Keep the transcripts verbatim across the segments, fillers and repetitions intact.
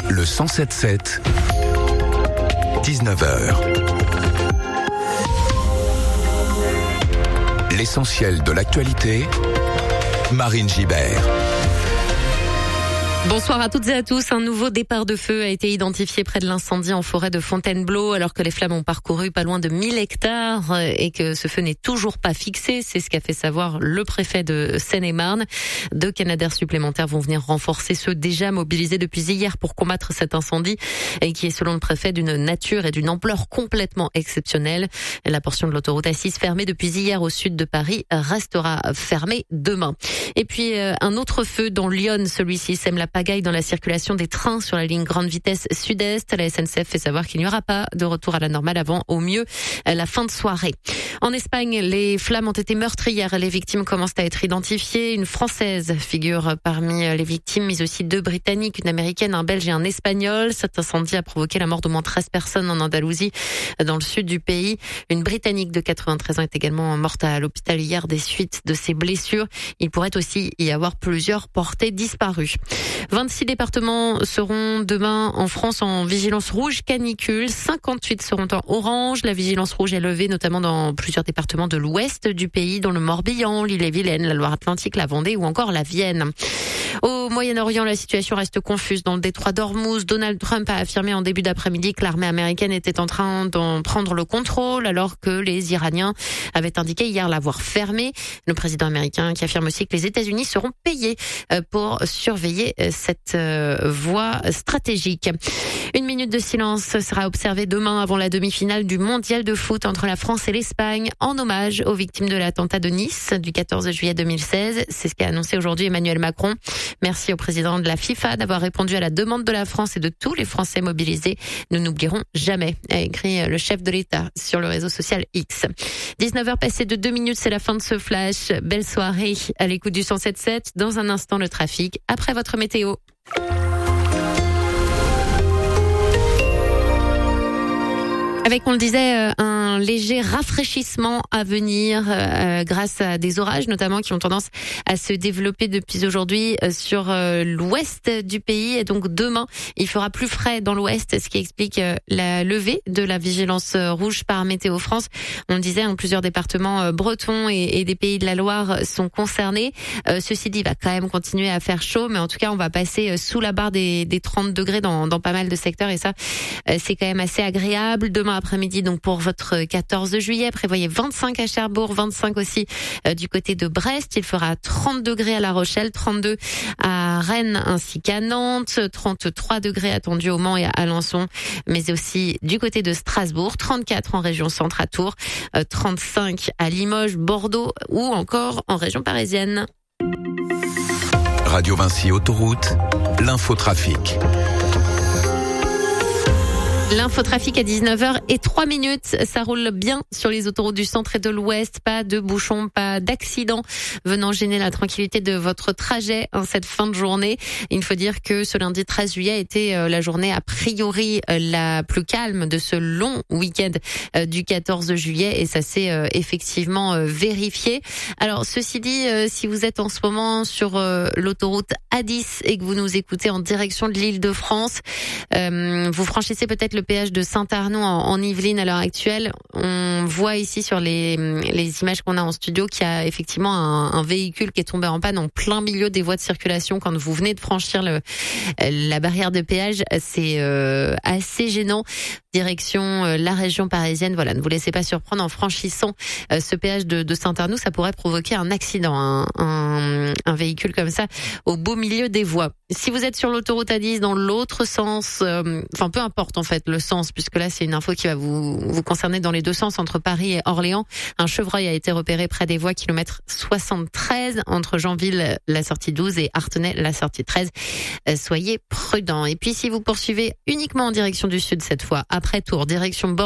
Le cent sept sept, dix-neuf heures. L'essentiel de l'actualité, Marine Gibert. Bonsoir à toutes et à tous. Un nouveau départ de feu a été identifié près de l'incendie en forêt de Fontainebleau, alors que les flammes ont parcouru pas loin de mille hectares et que ce feu n'est toujours pas fixé. C'est ce qu'a fait savoir le préfet de Seine-et-Marne. Deux Canadaires supplémentaires vont venir renforcer ceux déjà mobilisés depuis hier pour combattre cet incendie et qui est, selon le préfet, d'une nature et d'une ampleur complètement exceptionnelle. La portion de l'autoroute A six fermée depuis hier au sud de Paris restera fermée demain. Et puis un autre feu dans Lyon, celui-ci sème la pagaille dans la circulation des trains sur la ligne grande vitesse sud-est. La S N C F fait savoir qu'il n'y aura pas de retour à la normale avant, au mieux, la fin de soirée. En Espagne, les flammes ont été meurtrières. Les victimes commencent à être identifiées. Une Française figure parmi les victimes, mais aussi deux Britanniques, une Américaine, un Belge et un Espagnol. Cet incendie a provoqué la mort d'au moins treize personnes en Andalousie, dans le sud du pays. Une Britannique de quatre-vingt-treize ans est également morte à l'hôpital hier des suites de ses blessures. Il pourrait aussi y avoir plusieurs portés disparus. vingt-six départements seront demain en France en vigilance rouge canicule. cinquante-huit seront en orange. La vigilance rouge est levée notamment dans plusieurs départements de l'ouest du pays, dont le Morbihan, l'Ille-et-Vilaine, la Loire-Atlantique, la Vendée ou encore la Vienne. Au Moyen-Orient, la situation reste confuse. Dans le détroit d'Ormuz, Donald Trump a affirmé en début d'après-midi que l'armée américaine était en train d'en prendre le contrôle, alors que les Iraniens avaient indiqué hier l'avoir fermé. Le président américain qui affirme aussi que les États-Unis seront payés pour surveiller cette voie stratégique. Une minute de silence sera observée demain avant la demi-finale du mondial de foot entre la France et l'Espagne, en hommage aux victimes de l'attentat de Nice du quatorze juillet deux mille seize. C'est ce qu'a annoncé aujourd'hui Emmanuel Macron. Merci au président de la FIFA d'avoir répondu à la demande de la France et de tous les Français mobilisés. Nous n'oublierons jamais, a écrit le chef de l'État sur le réseau social X. dix-neuf heures passées de deux minutes, c'est la fin de ce flash. Belle soirée à l'écoute du cent sept sept. Dans un instant, le trafic, après votre météo. Avec, on le disait, un léger rafraîchissement à venir euh, grâce à des orages notamment qui ont tendance à se développer depuis aujourd'hui sur euh, l'ouest du pays. Et donc demain, il fera plus frais dans l'ouest, ce qui explique euh, la levée de la vigilance rouge par Météo France. On le disait, hein, plusieurs départements euh, bretons et, et des pays de la Loire sont concernés. Euh, ceci dit, il va quand même continuer à faire chaud, mais en tout cas, on va passer sous la barre des, des trente degrés dans, dans pas mal de secteurs et ça, euh, c'est quand même assez agréable. Demain après-midi, donc pour votre quatorze juillet, prévoyez vingt-cinq à Cherbourg, vingt-cinq aussi euh, du côté de Brest. Il fera trente degrés à La Rochelle, trente-deux à Rennes ainsi qu'à Nantes, trente-trois degrés attendus au Mans et à Alençon, mais aussi du côté de Strasbourg, trente-quatre en région centre à Tours, euh, trente-cinq à Limoges, Bordeaux ou encore en région parisienne. Radio Vinci Autoroute, l'infotrafic. L'infotrafic à dix-neuf heures et trois minutes. Ça roule bien sur les autoroutes du centre et de l'ouest. Pas de bouchons, pas d'accidents venant gêner la tranquillité de votre trajet en cette fin de journée. Il faut dire que ce lundi treize juillet était la journée a priori la plus calme de ce long week-end du quatorze juillet et ça s'est effectivement vérifié. Alors ceci dit, si vous êtes en ce moment sur l'autoroute A dix et que vous nous écoutez en direction de l'Île-de-France, vous franchissez peut-être le péage de Saint-Arnaud en, en Yvelines à l'heure actuelle. On voit ici sur les, les images qu'on a en studio qu'il y a effectivement un, un véhicule qui est tombé en panne en plein milieu des voies de circulation quand vous venez de franchir le, la barrière de péage. C'est euh, assez gênant. Direction euh, la région parisienne. Voilà, ne vous laissez pas surprendre en franchissant euh, ce péage de, de Saint-Arnoux. Ça pourrait provoquer un accident, un, un, un véhicule comme ça au beau milieu des voies. Si vous êtes sur l'autoroute A dix dans l'autre sens, euh, enfin peu importe en fait le sens, puisque là c'est une info qui va vous, vous concerner dans les deux sens entre Paris et Orléans. Un chevreuil a été repéré près des voies kilomètre soixante-treize entre Janville, la sortie douze et Artenay, la sortie treize. Euh, soyez prudents. Et puis si vous poursuivez uniquement en direction du sud cette fois, après Tours, direction Bordeaux,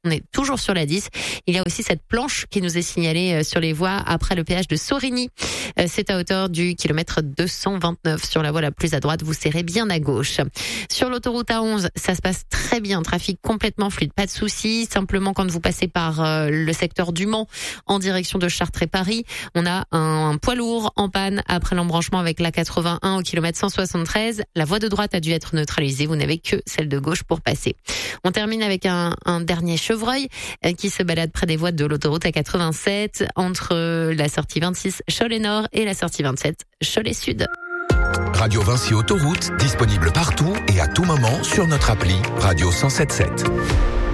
On est toujours sur la dix. Il y a aussi cette planche qui nous est signalée sur les voies après le péage de Sorigny. C'est à hauteur du kilomètre deux cent vingt-neuf sur la voie la plus à droite. Vous serrez bien à gauche. Sur l'autoroute A onze, ça se passe très bien. Trafic complètement fluide. Pas de soucis. Simplement, quand vous passez par le secteur du Mans en direction de Chartres et Paris, on a un poids lourd en panne après l'embranchement avec la quatre-vingt-un au kilomètre cent soixante-treize. La voie de droite a dû être neutralisée. Vous n'avez que celle de gauche pour passer. On termine avec un, un dernier chevreuil qui se balade près des voies de l'autoroute A quatre-vingt-sept entre la sortie vingt-six Cholet-Nord et la sortie vingt-sept Cholet-Sud. Radio Vinci Autoroute, disponible partout et à tout moment sur notre appli Radio cent soixante-sept.